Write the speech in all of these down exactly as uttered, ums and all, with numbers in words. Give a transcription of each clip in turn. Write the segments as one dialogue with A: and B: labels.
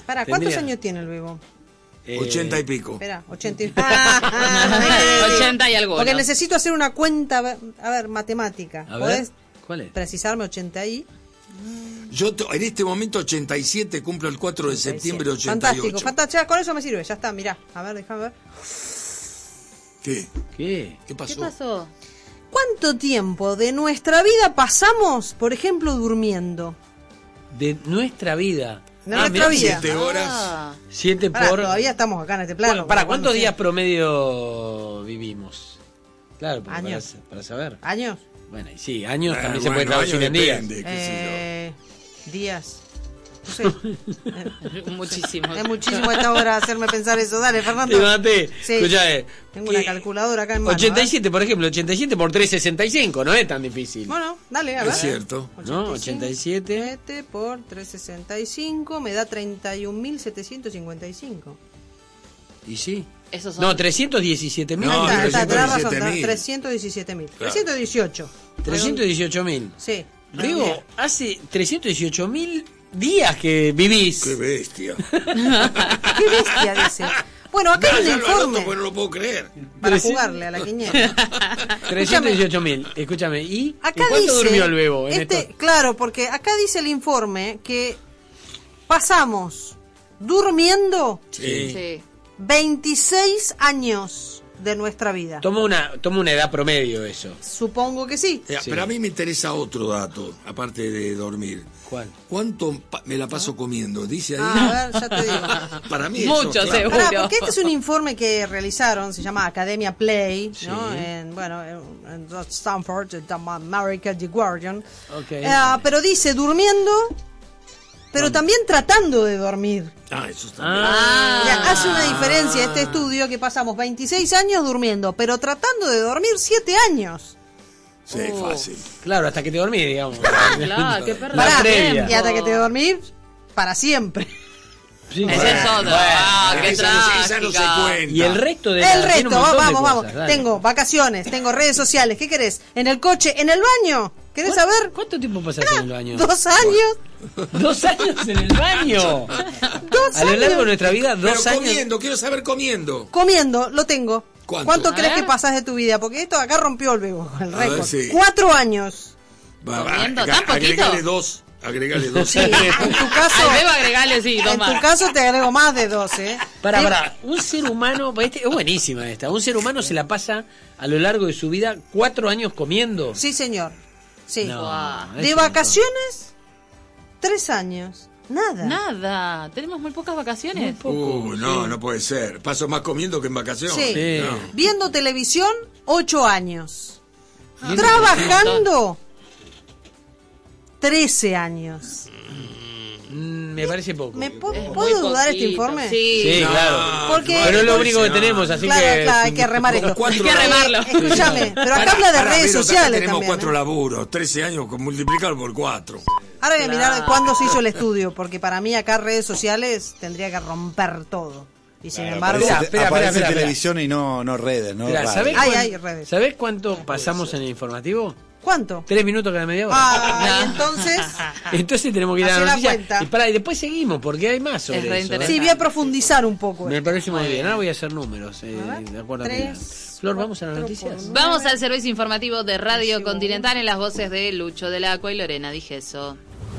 A: Pará, ¿cuántos Tendría... años tiene el Bebo?
B: Eh... ochenta y pico.
A: Espera, ochenta y... Ah, ah,
C: ochenta y algo.
A: Porque necesito hacer una cuenta, a ver, matemática.
B: A ver,
A: ¿podés
B: ¿cuál es?
A: precisarme ochenta y?
B: Yo en este momento ochenta y siete, cumplo el cuatro de septiembre ochenta y ocho.
A: Fantástico, fantástico, con eso me sirve, ya está, mirá. A ver, déjame ver.
B: ¿Qué?
C: ¿Qué?
B: ¿Qué pasó?
C: ¿Qué pasó?
A: ¿Cuánto tiempo de nuestra vida pasamos, por ejemplo, durmiendo?
B: De nuestra vida.
A: De ah, nuestra vida.
B: Siete horas.
C: Ah.
B: Siete
A: Pará,
B: por...
A: todavía estamos acá en este plano.
B: Bueno, ¿para cuántos días promedio vivimos? Claro, para,
A: años.
B: Para, para saber.
A: ¿Años?
B: Bueno, y sí, años eh, también
A: bueno,
B: se puede traducir en días.
A: Eh, días. No sé.
C: Muchísimo.
A: Es muchísimo a esta hora hacerme pensar eso. Dale, Fernando.
B: Levante.
A: Sí.
B: Escuchá,
A: tengo una calculadora acá en mano.
B: ochenta y siete, ¿eh? Por ejemplo, ochenta y siete por trescientos sesenta y cinco, no es tan difícil.
A: Bueno, dale, a ver.
B: Es cierto. ¿No? ochenta y siete
A: por trescientos sesenta y cinco me da treinta y un mil setecientos cincuenta y cinco.
B: ¿Y sí?
C: Esos son...
B: No, trescientos diecisiete mil.
A: No, trescientos diecisiete mil. trescientos dieciocho.
B: trescientos dieciocho mil.
A: Sí.
B: Digo, hace trescientos dieciocho mil días que vivís.
D: Qué bestia.
A: Qué bestia, dice. Bueno, acá hay un informe.
D: Pues no lo puedo creer.
A: Para jugarle a la quiniela.
B: trescientos dieciocho mil. Escúchame, ¿y
A: acá
B: cuánto
A: dice,
B: durmió el Bebo? En
A: este,
B: esto?
A: Claro, porque acá dice el informe que pasamos durmiendo
B: Sí.
C: Sí.
A: veintiséis años de nuestra vida.
B: Toma una, toma una edad promedio eso.
A: Supongo que sí.
D: Eh,
B: Sí.
D: Pero a mí me interesa otro dato, aparte de dormir.
B: ¿Cuál?
D: ¿Cuánto pa- me la paso comiendo? Dice ahí.
A: Ah, a ver, ya te digo.
D: Para mí
C: Mucho,
D: eso, claro.
C: seguro.
A: Pará, porque este es un informe que realizaron, se llama Academia Play,
B: Sí.
A: ¿no? En, bueno, en, en Stanford, en America, The Guardian.
B: Okay.
A: Eh, pero dice durmiendo, pero también tratando de dormir.
D: Ah, eso está
B: Ah.
A: O sea, hace una diferencia este estudio que pasamos veintiséis años durmiendo, pero tratando de dormir siete años.
D: bien. Sí,
C: Uh.
D: fácil.
B: Claro, hasta que te dormís, digamos.
C: Claro, qué perra.
B: La
A: Pará,
B: previa.
A: y hasta que te dormís, para siempre.
B: Sí,
C: Ese
B: bueno.
C: es otro. Ah, qué
D: esa, no, se- esa no se
C: trágica.
D: cuenta.
B: Y el resto de
A: El
B: la- tiene
A: resto,
B: un montón de
A: vamos, vamos.
B: cosas, dale.
A: Tengo vacaciones, tengo redes sociales, ¿qué querés? En el coche, en el baño. ¿Querés
B: ¿Cuánto-
A: saber?
B: ¿Cuánto tiempo pasás en el baño?
A: Dos años.
B: ¿Dos años en el baño?
A: Dos
B: A lo largo de
A: años.
B: nuestra vida,
D: Pero
B: dos años.
D: comiendo, quiero saber comiendo.
A: Comiendo, lo tengo.
D: ¿Cuánto?
A: crees
C: A
A: que
C: ver.
A: pasás de tu vida? Porque esto acá rompió el Bebo, el
D: A ver,
A: récord.
D: sí.
A: Cuatro años.
D: Va, va,
C: ¿Comiendo
D: aga-
C: tan poquito?
D: agregale dos. Agregale dos.
A: Sí, en tu caso,
C: Al Bebo agregale, sí,
A: en
C: toma.
A: tu caso te agrego más de dos, ¿eh?
B: Para,
A: Eh,
B: para, un ser humano, este, es buenísima esta, un ser humano se la pasa a lo largo de su vida cuatro años comiendo.
A: Sí, señor. Sí.
B: No,
C: Guau.
B: es
A: De
B: un
A: vacaciones, tres años. Nada.
C: Nada, tenemos muy pocas vacaciones.
D: Uh, no, no puede ser. Paso más comiendo que en vacaciones.
A: Sí.
B: Sí.
D: No.
A: Viendo televisión, ocho años.
C: Ah,
A: Trabajando, trece años.
B: Mm, me parece poco.
A: ¿Me po-
C: Es
A: ¿Puedo
C: muy
A: dudar este
C: poquito.
A: informe?
C: Sí.
B: Sí,
D: No,
B: claro.
A: Porque-
B: Pero es lo
D: no,
B: único que
D: no.
B: tenemos, así
A: Claro,
B: que.
A: claro, hay que remar
D: Con
A: esto.
D: cuatro
C: Hay que remarlo.
A: Escúchame, pero acá
D: Pará,
A: habla de
D: pará,
A: redes
D: pero acá
A: sociales
D: tenemos
A: también.
D: cuatro
A: ¿eh?
D: laburos, trece años con multiplicar por cuatro.
A: Ahora voy a mirar
C: Claro.
A: cuándo se hizo el estudio, porque para mí acá redes sociales tendría que romper todo. Y sin embargo,
B: Espera, espera,
E: aparece
B: espera, espera.
E: televisión y no, no redes, ¿no?
B: Mirá,
E: radio.
B: ¿sabés,
A: Ay,
B: cuán-
A: ay, redes.
B: ¿sabés cuánto pasamos en el informativo?
A: ¿cuánto?
B: Tres minutos cada media hora.
A: Ah,
C: No.
A: entonces,
B: Entonces tenemos que ir a
A: Hacé
B: la
A: la
B: noticia.
A: cuenta.
B: Y, pará, y después seguimos, porque hay más sobre
C: Es re
B: eso. ¿eh?
C: interesante.
A: sí, voy a profundizar un poco.
B: Me
A: esto.
B: parece muy bien. Ahora voy a hacer números. Eh,
A: A ver.
B: de acuerdo a
A: Tres,
B: ti. Flor, ¿vamos a las
A: cuatro
B: noticias?
A: por uno.
C: Vamos al servicio informativo de Radio Continental en las voces de Lucho del Acua y Lorena Digeso.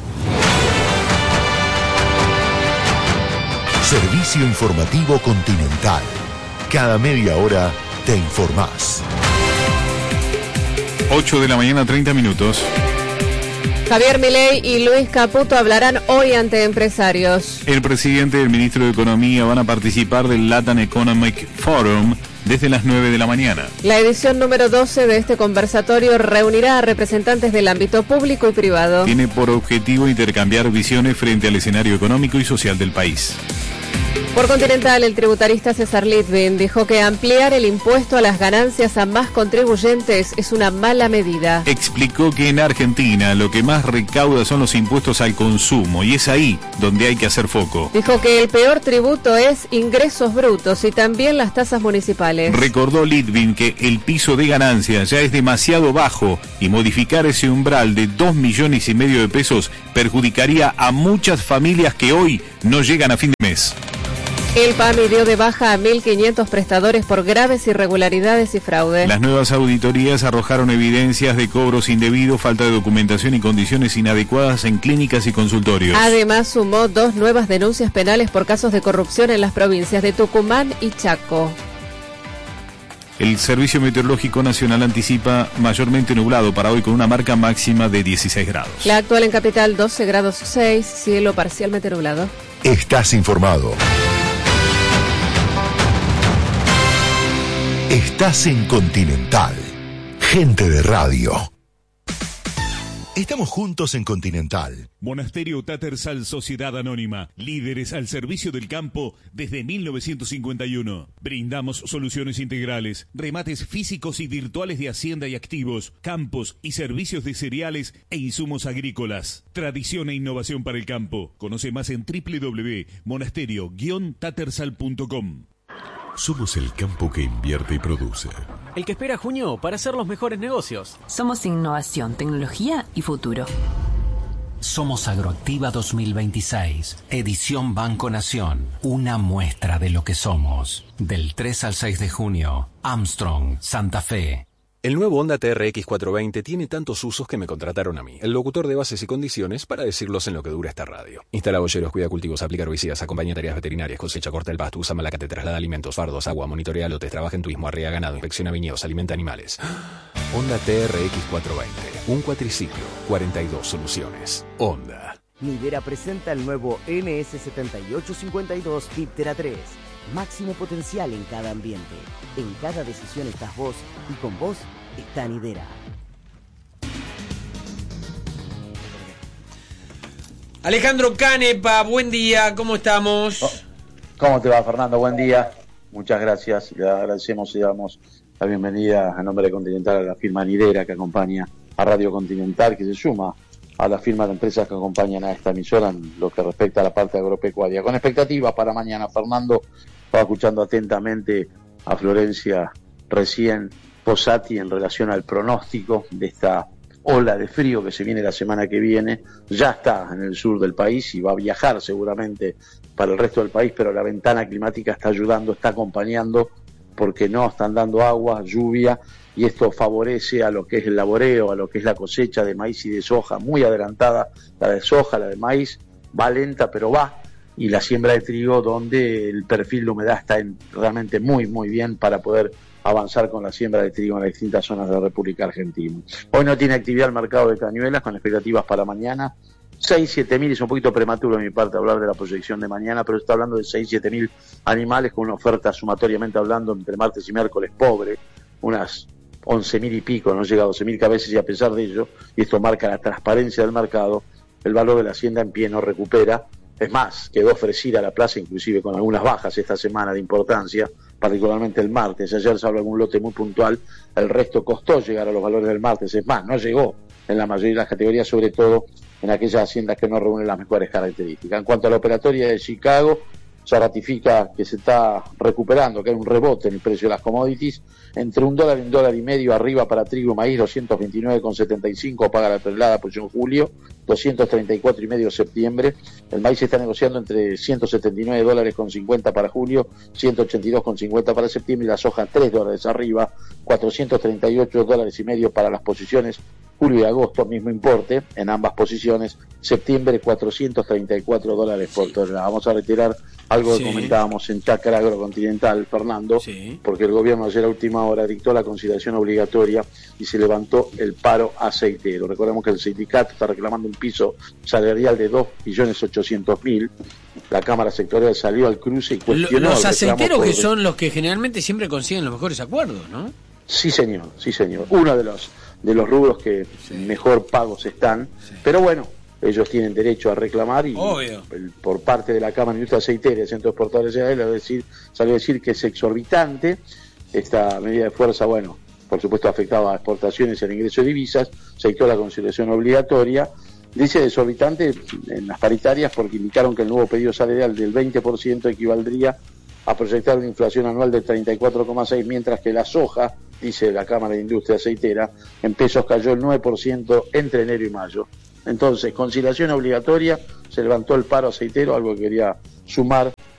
F: Servicio Informativo Continental. Cada media hora te informás.
G: ocho de la mañana, treinta minutos.
H: Javier Milei y Luis Caputo hablarán hoy ante empresarios.
G: El presidente y el ministro de Economía van a participar del Latin Economic Forum desde las nueve de la mañana.
H: La edición número doce de este conversatorio reunirá a representantes del ámbito público y privado.
G: Tiene por objetivo intercambiar visiones frente al escenario económico y social del país.
H: Por Continental, el tributarista César Litvin dijo que ampliar el impuesto a las ganancias a más contribuyentes es una mala medida.
G: Explicó que en Argentina lo que más recauda son los impuestos al consumo y es ahí donde hay que hacer foco.
H: Dijo que el peor tributo es ingresos brutos y también las tasas municipales.
G: Recordó Litvin que el piso de ganancias ya es demasiado bajo y modificar ese umbral de dos millones y medio de pesos perjudicaría a muchas familias que hoy no llegan a fin de mes. mes.
H: El PAMI dio de baja a mil quinientos prestadores por graves irregularidades y fraude.
G: Las nuevas auditorías arrojaron evidencias de cobros indebidos, falta de documentación y condiciones inadecuadas en clínicas y consultorios.
H: Además, sumó dos nuevas denuncias penales por casos de corrupción en las provincias de Tucumán y Chaco.
G: El Servicio Meteorológico Nacional anticipa mayormente nublado para hoy con una marca máxima de dieciséis grados.
H: La actual en Capital doce grados seis, cielo parcialmente nublado.
F: Estás informado. Estás en Continental. Gente de radio. Estamos juntos en Continental.
E: Monasterio Tattersall Sociedad Anónima, líderes al servicio del campo desde mil novecientos cincuenta y uno. Brindamos soluciones integrales, remates físicos y virtuales de hacienda y activos, campos y servicios de cereales e insumos agrícolas. Tradición e innovación para el campo. Conoce más en doble u doble u doble punto monasterio guion tattersall punto com.
I: Somos el campo que invierte y produce.
J: El que espera junio para hacer los mejores negocios.
K: Somos innovación, tecnología y futuro.
L: Somos Agroactiva dos mil veintiséis, edición Banco Nación. Una muestra de lo que somos. Del tres al seis de junio, Armstrong, Santa Fe.
M: El nuevo Honda T R X cuatrocientos veinte tiene tantos usos que me contrataron a mí, el locutor de bases y condiciones, para decirlos en lo que dura esta radio. Instala boyeros, cuida cultivos, aplica herbicidas, acompaña tareas veterinarias, cosecha, corta el pasto, usa malacate, traslada alimentos, fardos, agua, monitorea lotes, trabaja en turismo, arrea ganado, inspecciona viñedos, alimenta animales. Honda T R X cuatrocientos veinte, un cuatriciclo, cuarenta y dos soluciones. Honda.
N: Nidera presenta el nuevo N S setenta y ocho cincuenta y dos Viptera tres. Máximo potencial en cada ambiente. En cada decisión estás vos y con vos está Nidera.
B: Alejandro Canepa, buen día, ¿cómo estamos?
O: ¿Cómo te va, Fernando? Buen día. Muchas gracias. Le agradecemos y damos la bienvenida a nombre de Continental a la firma Nidera que acompaña a Radio Continental, que se suma a la firma de empresas que acompañan a esta emisora en lo que respecta a la parte agropecuaria. Con expectativas para mañana, Fernando. Estaba escuchando atentamente a Florencia recién Posati en relación al pronóstico de esta ola de frío que se viene la semana que viene. Ya está en el sur del país y va a viajar seguramente para el resto del país, pero la ventana climática está ayudando, está acompañando, porque no están dando agua, lluvia, y esto favorece a lo que es el laboreo, a lo que es la cosecha de maíz y de soja, muy adelantada la de soja, la de maíz, va lenta pero va, y la siembra de trigo donde el perfil de humedad está en, realmente muy muy bien para poder avanzar con la siembra de trigo en las distintas zonas de la República Argentina. Hoy no tiene actividad el mercado de cañuelas, con expectativas para mañana, seis, siete mil, es un poquito prematuro de mi parte hablar de la proyección de mañana, pero está hablando de seis, siete mil animales con una oferta sumatoriamente hablando entre martes y miércoles pobre, unas once mil y pico, no llega a doce mil cabezas, y a pesar de ello, y esto marca la transparencia del mercado, el valor de la hacienda en pie no recupera. Es más, quedó ofrecida la plaza inclusive con algunas bajas esta semana de importancia, particularmente el martes. Ayer se habló de un lote muy puntual, el resto costó llegar a los valores del martes, es más, no llegó en la mayoría de las categorías, sobre todo en aquellas haciendas que no reúnen las mejores características. En cuanto a la operatoria de Chicago, se ratifica que se está recuperando, que hay un rebote en el precio de las commodities, entre un dólar y un dólar y medio arriba para trigo y maíz, doscientos veintinueve con setenta y cinco paga la tonelada pues en julio, doscientos treinta y cuatro y medio septiembre. El maíz se está negociando entre ciento setenta y nueve dólares con cincuenta para julio, ciento ochenta y dos con cincuenta para septiembre, y la soja tres dólares arriba, cuatrocientos treinta y ocho dólares y medio para las posiciones julio y agosto, mismo importe en ambas posiciones, septiembre cuatrocientos treinta y cuatro dólares por tonelada. Vamos a retirar algo que sí comentábamos en Chácara Agrocontinental, Fernando, sí, porque el gobierno ayer a última hora dictó la conciliación obligatoria y se levantó el paro aceitero. Recordemos que el sindicato está reclamando un piso salarial de dos millones ochocientos mil. La Cámara Sectorial salió al cruce y cuestionó...
B: Los aceiteros que son los que generalmente siempre consiguen los mejores acuerdos, ¿no?
O: Sí, señor, sí, señor. Uno de los de los rubros que sí mejor pagos están, sí, pero bueno, ellos tienen derecho a reclamar y el, por parte de la Cámara de Industria Aceitera y el Centro de Exportadores de Israel decir, salió a decir que es exorbitante esta medida de fuerza. Bueno, por supuesto afectaba a exportaciones y al ingreso de divisas, se dictó la conciliación obligatoria. Dice exorbitante en las paritarias porque indicaron que el nuevo pedido salarial del veinte por ciento equivaldría a proyectar una inflación anual del treinta y cuatro coma seis, mientras que la soja, dice la Cámara de Industria Aceitera, en pesos cayó el nueve por ciento entre enero y mayo. Entonces, conciliación obligatoria, se levantó el paro aceitero, algo que quería sumar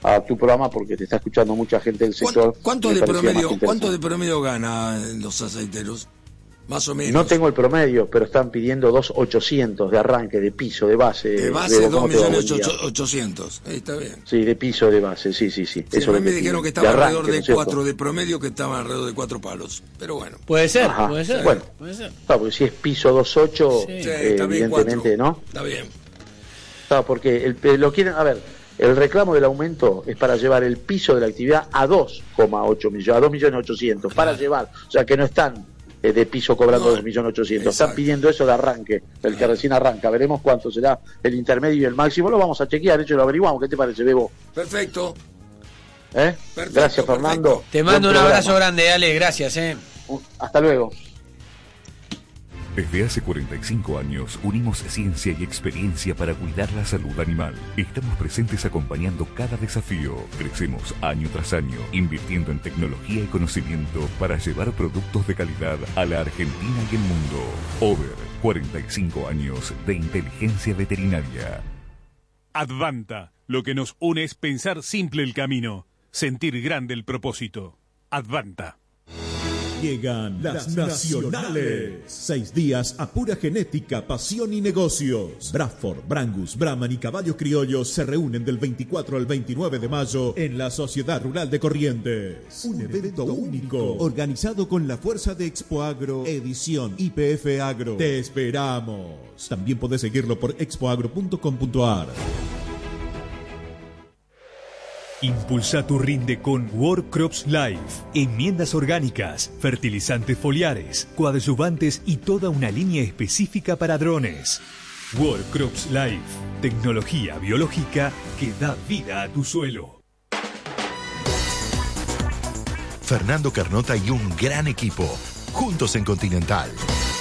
O: a tu programa porque te está escuchando mucha gente del sector.
D: ¿Cuánto, de promedio, ¿cuánto de promedio gana los aceiteros? Más o menos.
O: No tengo el promedio, pero están pidiendo dos mil ochocientos de arranque, de piso, de base.
D: De base dos millones ochocientos. Está bien.
O: Sí, de piso, de base, sí, sí, sí.
D: sí Eso me dijeron que estaba de arranque, alrededor de cuatro, ¿no de promedio, que estaba alrededor de cuatro palos. Pero bueno.
B: Puede ser,
O: Ajá.
B: puede ser.
O: Bueno,
B: puede ser.
O: Claro, porque si es piso dos punto ocho,
D: sí.
O: eh,
D: sí, está bien,
O: evidentemente,
D: cuatro.
O: ¿no?
D: Está bien.
O: Claro, porque el, lo quieren, a ver, el reclamo del aumento es para llevar el piso de la actividad a dos coma ocho millones, a dos millones ochocientos, para llevar, o sea que no están de piso cobrando dos millones ochocientos. Están pidiendo eso de arranque, el que recién arranca. Veremos cuánto será el intermedio y el máximo. Lo vamos a chequear, de hecho lo averiguamos. ¿Qué te parece, Bebo?
D: Perfecto.
O: ¿Eh?
D: Perfecto,
O: gracias, Fernando.
B: Perfecto. Te mando Buen un programa. Abrazo grande, Ale. Gracias. Eh.
O: Hasta luego.
E: Desde hace cuarenta y cinco años unimos ciencia y experiencia para cuidar la salud animal. Estamos presentes acompañando cada desafío. Crecemos año tras año, invirtiendo en tecnología y conocimiento para llevar productos de calidad a la Argentina y el mundo. Over, cuarenta y cinco años de inteligencia veterinaria.
P: Advanta, lo que nos une es pensar simple el camino, sentir grande el propósito. Advanta.
Q: Llegan las nacionales. Seis días a pura genética, pasión y negocios. Bradford, Brangus, Brahman y caballos criollos se reúnen del veinticuatro al veintinueve de mayo en la Sociedad Rural de Corrientes. Un evento único, organizado con la fuerza de Expo Agro, edición I P F Agro. Te esperamos. También podés seguirlo por expoagro punto com punto ar.
R: Impulsa tu rinde con World Crops Life. Enmiendas orgánicas, fertilizantes foliares, coadyuvantes y toda una línea específica para drones. World Crops Life. Tecnología biológica que da vida a tu suelo.
F: Fernando Carnota y un gran equipo, juntos en Continental.